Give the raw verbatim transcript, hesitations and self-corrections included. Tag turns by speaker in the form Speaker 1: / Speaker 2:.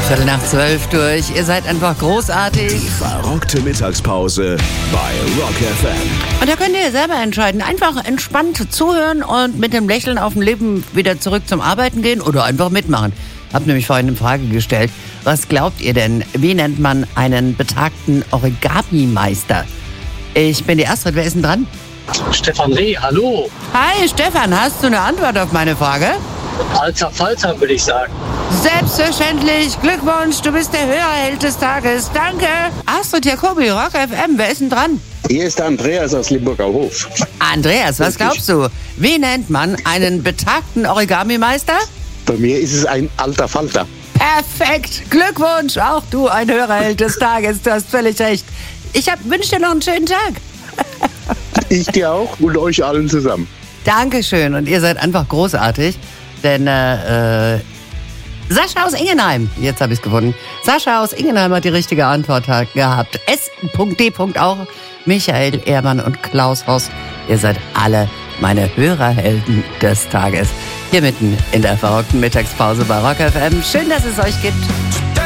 Speaker 1: Viertel nach zwölf durch. Ihr seid einfach großartig.
Speaker 2: Die verrockte Mittagspause bei Rock F M.
Speaker 1: Und da könnt ihr selber entscheiden. Einfach entspannt zuhören und mit dem Lächeln auf dem Lippen wieder zurück zum Arbeiten gehen oder einfach mitmachen. Hab nämlich vorhin eine Frage gestellt. Was glaubt ihr denn? Wie nennt man einen betagten Origami-Meister? Ich bin die Astrid. Wer ist denn dran?
Speaker 3: Stefan Reh, hallo.
Speaker 1: Hi Stefan, hast du eine Antwort auf meine Frage?
Speaker 3: Alter Falter, würde ich sagen.
Speaker 1: Selbstverständlich. Glückwunsch, du bist der Hörerheld des Tages. Danke. Astrid Jacobi, Rock F M. Wer ist denn dran?
Speaker 4: Hier ist der Andreas aus Limburger Hof.
Speaker 1: Andreas, was glaubst du? Wie nennt man einen betagten Origami-Meister?
Speaker 4: Bei mir ist es ein alter Falter.
Speaker 1: Perfekt. Glückwunsch. Auch du ein Hörerheld des Tages. Du hast völlig recht. Ich wünsche dir noch einen schönen Tag.
Speaker 4: Ich dir auch und euch allen zusammen.
Speaker 1: Dankeschön. Und ihr seid einfach großartig. Denn äh, äh, Sascha aus Ingenheim, jetzt habe ich es gefunden. Sascha aus Ingenheim hat die richtige Antwort gehabt. S D auch. Michael Ehrmann und Klaus Voss. Ihr seid alle meine Hörerhelden des Tages. Hier mitten in der verrückten Mittagspause bei Rock F M. Schön, dass es euch gibt.